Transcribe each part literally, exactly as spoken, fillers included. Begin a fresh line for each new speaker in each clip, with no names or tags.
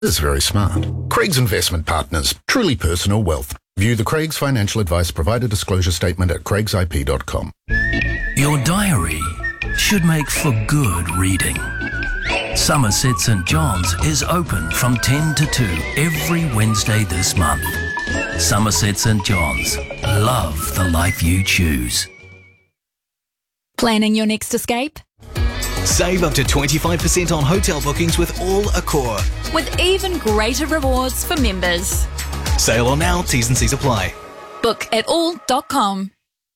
is very smart. Craig's Investment Partners. Truly personal wealth. View the Craig's Financial Advice Provider Disclosure Statement at craigs I P dot com.
Your diary should make for good reading. Somerset St John's is open from ten to two every Wednesday this month. Somerset St John's. Love the life you choose.
Planning your next escape?
Save up to twenty-five percent on hotel bookings with all Accor.
With even greater rewards for members.
Sale on now, T's and C's apply.
Book at all dot com.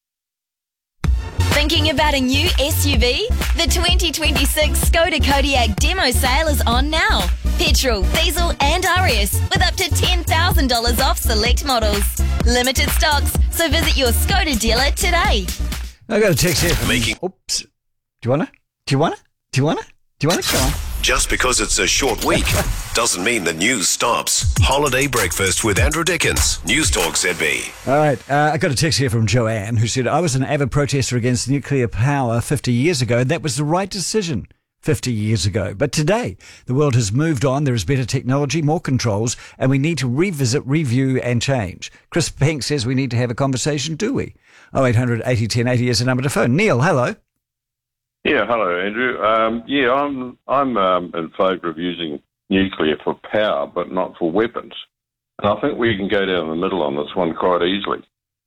Thinking about a new S U V? The twenty twenty-six Skoda Kodiaq demo sale is on now. Petrol, diesel and R S with up to ten thousand dollars off select models. Limited stocks, so visit your Skoda dealer today.
I got a text here from
Making.
Oops. Do you wanna? Do you wanna? Do you wanna? Do you wanna? Come on.
Just because it's a short week doesn't mean the news stops. Holiday Breakfast with Andrew Dickens. News Talk Z B.
All right. Uh, I got a text here from Joanne who said, I was an avid protester against nuclear power fifty years ago. And that was the right decision fifty years ago. But today, the world has moved on. There is better technology, more controls, and we need to revisit, review, and change. Chris Pink says we need to have a conversation, do we? oh eight hundred eighty ten eighty is the number to phone. Neil, hello.
Yeah, hello, Andrew. Um, yeah, I'm I'm um, in favour of using nuclear for power, but not for weapons. And I think we can go down the middle on this one quite easily.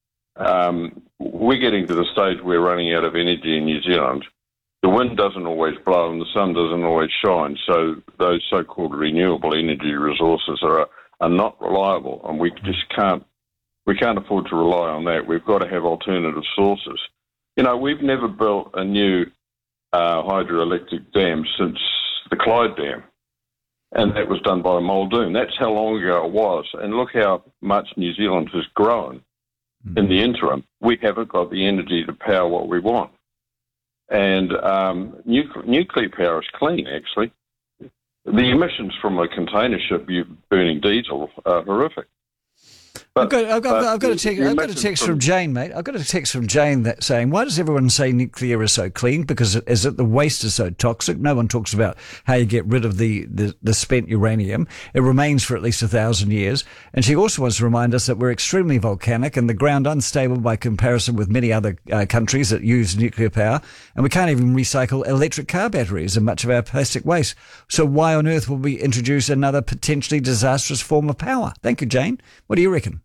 Um, we're getting to the stage where we're running out of energy in New Zealand. The wind doesn't always blow and the sun doesn't always shine, so those so-called renewable energy resources are are not reliable, and we just can't we can't afford to rely on that. We've got to have alternative sources. You know, we've never built a new Uh, hydroelectric dam since the Clyde Dam, and that was done by Muldoon. That's how long ago it was, and look how much New Zealand has grown mm. in the interim. We haven't got the energy to power what we want, and um, nucle- nuclear power is clean, actually. The emissions from a container ship burning diesel are horrific. But,
I've got, I've got,
but
I've got a text. I've got a text from, from Jane, mate. I've got a text from Jane that saying, "Why does everyone say nuclear is so clean? Because it, is it the waste is so toxic? No one talks about how you get rid of the, the, the spent uranium. It remains for at least a thousand years." And she also wants to remind us that we're extremely volcanic and the ground unstable by comparison with many other uh, countries that use nuclear power, and we can't even recycle electric car batteries and much of our plastic waste. So why on earth will we introduce another potentially disastrous form of power? Thank you, Jane. What do you reckon?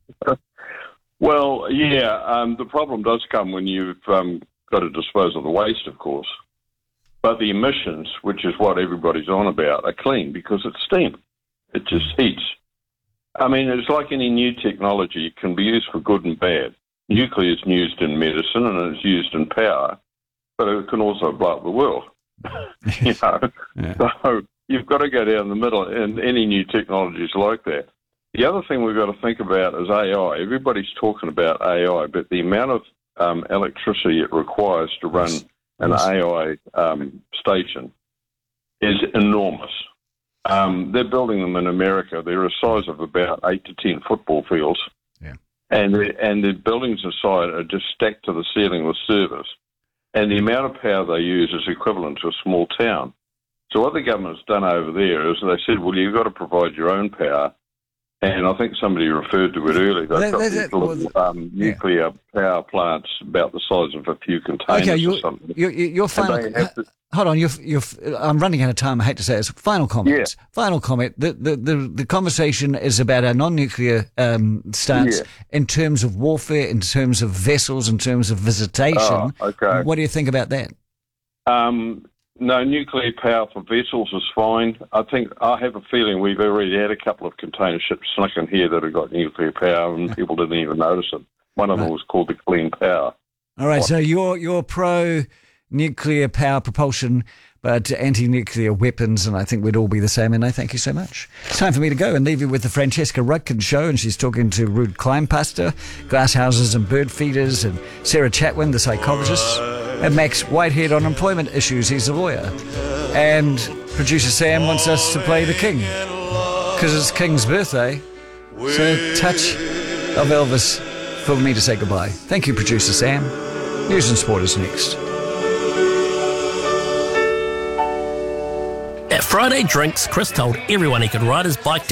Well, yeah, um, the problem does come when you've um, got to dispose of the waste, of course. But the emissions, which is what everybody's on about, are clean because it's steam. It just heats. I mean, it's like any new technology. It can be used for good and bad. Nuclear is used in medicine and it's used in power, but it can also blow up the world. you know,
yeah.
So you've got to go down the middle, and any new technology is like that. The other thing we've got to think about is A I. Everybody's talking about A I, but the amount of um, electricity it requires to run an A I um, station is enormous. Um, they're building them in America. They're a size of about eight to ten football fields.
Yeah.
And the, and the buildings inside are just stacked to the ceiling with servers. And the amount of power they use is equivalent to a small town. So what the government's done over there is they said, well, you've got to provide your own power. And I think somebody referred to it earlier. They've got these little um, nuclear yeah. power plants about the size of a few containers
okay,
or something.
Your, your final, to, hold on, you're, you're, I'm running out of time. I hate to say it. Final comment.
Yeah.
Final comment. The, the, the, the conversation is about our non-nuclear um, stance yeah. in terms of warfare, in terms of vessels, in terms of visitation.
Oh, okay.
What do you think about that?
Um, no, nuclear power for vessels is fine. I think I have a feeling we've already had a couple of container ships snuck in here that have got nuclear power, and people didn't even notice it. One of right. them was called the Clean Power.
All right, what? So you're you're pro nuclear power propulsion, but anti-nuclear weapons, and I think we'd all be the same. And I thank you so much. It's time for me to go and leave you with the Francesca Rudkin Show, and she's talking to Ruud Kleinpaster, Glasshouses and Bird Feeders, and Sarah Chatwin, the psychologist, and Max Whitehead on employment issues. He's a lawyer. And producer Sam wants us to play the King, because it's King's birthday. So touch of Elvis for me to say goodbye. Thank you, producer Sam. News and sport is next.
F
Friday drinks, Chris told everyone he could ride his bike